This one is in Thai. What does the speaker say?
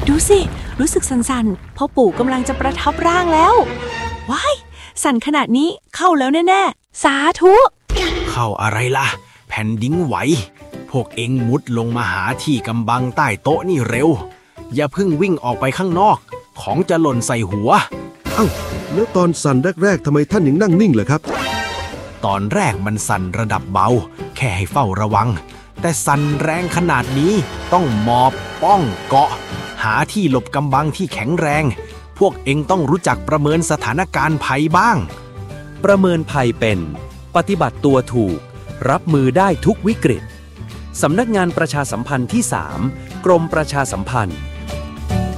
ดูสิรู้สึกสั่นๆพ่อปู่กำลังจะประทับร่างแล้วว้ายสั่นขนาดนี้เข้าแล้วแน่ๆสาธุเข้าอะไรล่ะแผ่นดินไหวพวกเอ็งมุดลงมาหาที่กำบังใต้โต๊ะนี่เร็วอย่าเพิ่งวิ่งออกไปข้างนอกของจะหล่นใส่หัวเอ้าแล้วตอนสั่นแรกๆทำไมท่านยังนั่งนิ่งเหรอครับตอนแรกมันสั่นระดับเบาแค่ให้เฝ้าระวังแต่สั่นแรงขนาดนี้ต้องหมอบป้องเกาะหาที่หลบกำบังที่แข็งแรงพวกเอ็งต้องรู้จักประเมินสถานการณ์ภัยบ้างประเมินภัยเป็นปฏิบัติตัวถูกรับมือได้ทุกวิกฤตสำนักงานประชาสัมพันธ์ที่ 3 กรมประชาสัมพันธ์